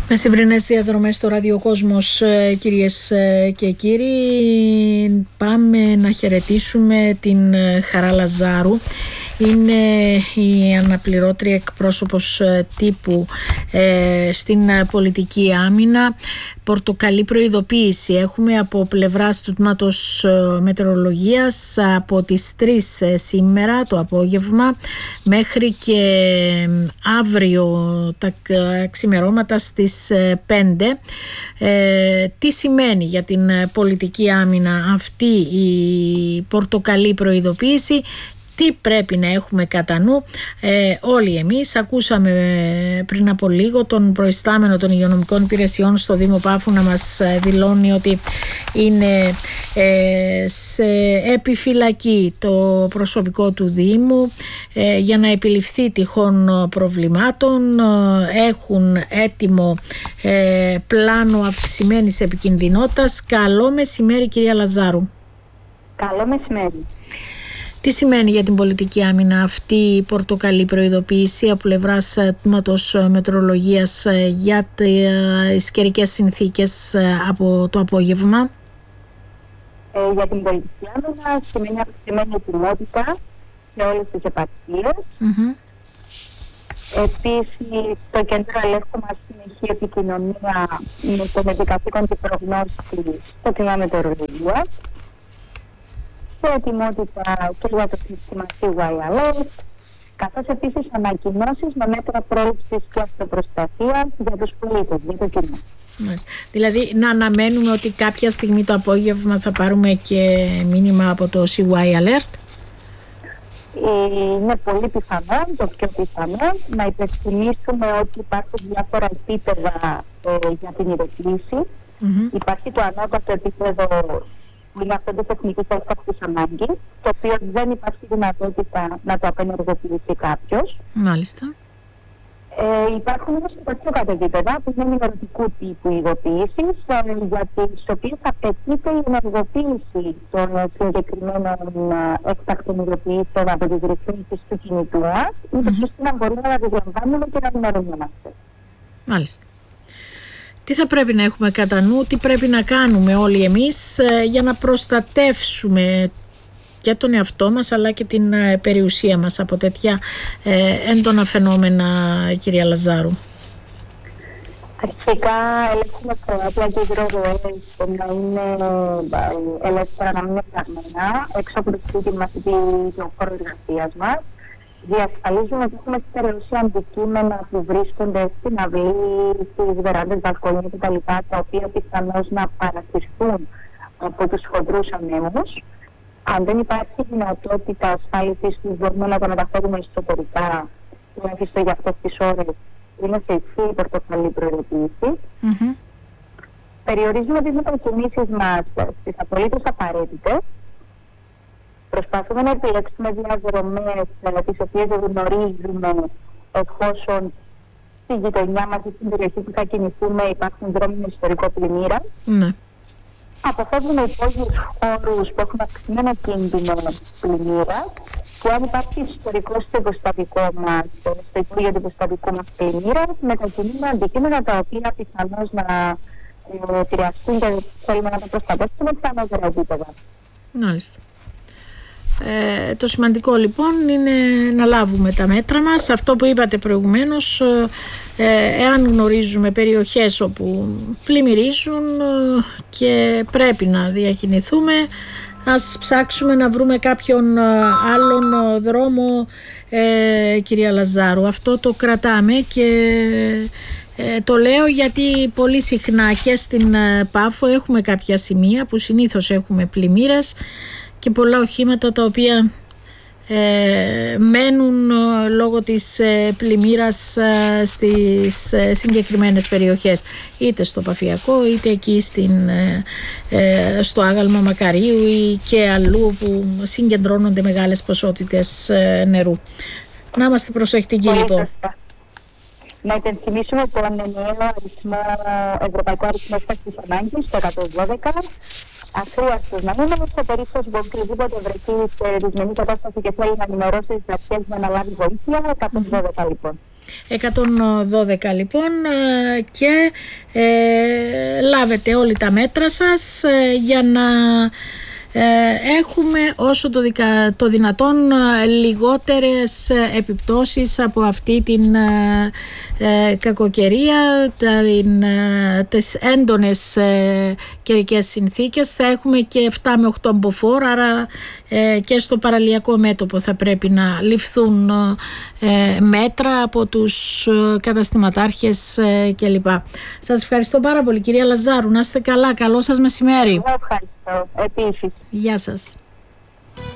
Μεσημβρινές διαδρομές στο Ραδιοκόσμος, κυρίες και κύριοι. Πάμε να χαιρετήσουμε την Χαρά Λαζάρου. Είναι η αναπληρώτρια εκπρόσωπος τύπου στην πολιτική άμυνα. Πορτοκαλί προειδοποίηση έχουμε από πλευράς του τμήματος μετεωρολογίας από τις 3 σήμερα το απόγευμα μέχρι και αύριο τα ξημερώματα στις 5. Τι σημαίνει για την πολιτική άμυνα αυτή η πορτοκαλί προειδοποίηση? Τι πρέπει να έχουμε κατά νου όλοι εμείς? Ακούσαμε πριν από λίγο τον προϊστάμενο των υγειονομικών υπηρεσιών στο Δήμο Πάφου να μας δηλώνει ότι είναι σε επιφυλακή το προσωπικό του Δήμου για να επιληφθεί τυχόν προβλημάτων. Έχουν έτοιμο πλάνο αυξημένης επικινδυνότητας. Καλό μεσημέρι, κυρία Λαζάρου. Καλό μεσημέρι. Τι σημαίνει για την πολιτική άμυνα αυτή η πορτοκαλί προειδοποίηση από πλευράς τμήματος μετεωρολογίας για τις καιρικές συνθήκες από το απόγευμα? Για την πολιτική άμυνα σημαίνει αυξημένη ετοιμότητα σε όλες τις επαρχίες. Επίσης, το κέντρο ελέγχου μας συνεχεί επικοινωνία με τον επικαθήκον της προγνώσης στο τμήμα μετεωρολογίας, σε ετοιμότητα και για το σύστημα CY Alert, καθώς επίσης ανακοινώσεις με μέτρα πρόληψης και αυτοπροστασίας για τους πολίτες, για το κοινό. Δηλαδή να αναμένουμε ότι κάποια στιγμή το απόγευμα θα πάρουμε και μήνυμα από το CY Alert? Είναι πολύ πιθανό, το πιο πιθανό, να υπενθυμίσουμε ότι υπάρχουν διάφορα επίπεδα για την ειδοποίηση. Υπάρχει το ανώτατο επίπεδο που είναι αυτό της τεχνικής έκτακτης ανάγκης, το οποίο δεν υπάρχει δυνατότητα να το απενεργοποιήσει κάποιος. Μάλιστα. Υπάρχουν όμως τα πιο κάτω επίπεδα που είναι ενημερωτικού τύπου ειδοποίησεις, για τις οποίες απαιτείται η ενεργοποίηση των συγκεκριμένων έκτακτων ειδοποιήσεων από τις ρυθμίσεις του κινητού μας, ώστε να μπορούμε να τις λαμβάνουμε και να ενημερωνόμαστε. Μάλιστα. Τι θα πρέπει να έχουμε κατά νου, τι πρέπει να κάνουμε όλοι εμείς για να προστατεύσουμε και τον εαυτό μας αλλά και την περιουσία μας από τέτοια έντονα φαινόμενα, κυρία Λαζάρου? Αρχικά ελέγχουμε κροάτια και υδροδοές να είναι ελεύθερα, να μην είναι φραγμένα έξω από το σπίτι μας ή τον χώρο εργασίας μας. Διασφαλίζουμε ότι έχουμε στερεώσει αντικείμενα που βρίσκονται στην αυλή, στις βεράντες, μπαλκόνια κτλ. Τα οποία πιθανώς να παρασυρθούν από τους χοντρούς ανέμους. Αν δεν υπάρχει δυνατότητα ασφάλισης τους, μπορούμε να τα μεταφέρουμε εσωτερικά, τουλάχιστον για αυτές τις ώρες. Είναι σε υψηλή πορτοκαλί προειδοποίηση. Περιορίζουμε τις μετακινήσεις μας στις απολύτως απαραίτητες. Προσπαθούμε να επιλέξουμε διαδρομές τις οποίες γνωρίζουμε, εφόσον στη γειτονιά μας ή στην περιοχή που θα κινηθούμε υπάρχουν δρόμοι με ιστορικό πλημμύρα. Αποφεύγουμε υπόγειους χώρους που έχουν αυξημένο κίνδυνο πλημμύρα, και αν υπάρχει ιστορικό στο υποστατικό μας, στο υπόγειο του υποστατικού μας πλημμύρα, μετακινούμε αντικείμενα τα οποία πιθανώς να επηρεαστούν και θέλουμε να τα προστατεύσουμε σε ανώτερα επίπεδα. Μάλιστα. Το σημαντικό λοιπόν είναι να λάβουμε τα μέτρα μας. Αυτό που είπατε προηγουμένως, εάν γνωρίζουμε περιοχές όπου πλημμυρίζουν και πρέπει να διακινηθούμε, ας ψάξουμε να βρούμε κάποιον άλλον δρόμο, κυρία Λαζάρου. Αυτό το κρατάμε και το λέω γιατί πολύ συχνά και στην Πάφο έχουμε κάποια σημεία που συνήθως έχουμε πλημμύρες και πολλά οχήματα τα οποία μένουν λόγω της πλημμύρας στις συγκεκριμένες περιοχές, είτε στο Παφιακό είτε εκεί στο άγαλμα Μακαρίου ή και αλλού που συγκεντρώνονται μεγάλες ποσότητες νερού. Να είμαστε προσεκτικοί λοιπόν. Να υπενθυμίσουμε τον ενιαίο ευρωπαϊκό αριθμό έκτακτης ανάγκης, το 112, αχρίαστος να είναι σε περίπτωση που οποιοδήποτε βρεθεί σε δυσμενή κατάσταση και θέλει να ενημερώσει τις αρχές για να λάβει βοήθεια, 112 λοιπόν. 112 λοιπόν, και λάβετε όλοι τα μέτρα σας για να έχουμε όσο το δυνατόν λιγότερες επιπτώσεις από αυτή την κακοκαιρία, τις έντονες καιρικές συνθήκες. Θα έχουμε και 7 με 8 μποφόρ, άρα και στο παραλιακό μέτωπο θα πρέπει να ληφθούν μέτρα από τους καταστηματάρχες κλπ. Σας ευχαριστώ πάρα πολύ, κυρία Λαζάρου. Να είστε καλά. Καλό σας μεσημέρι. Εγώ ευχαριστώ επίσης. Γεια σας.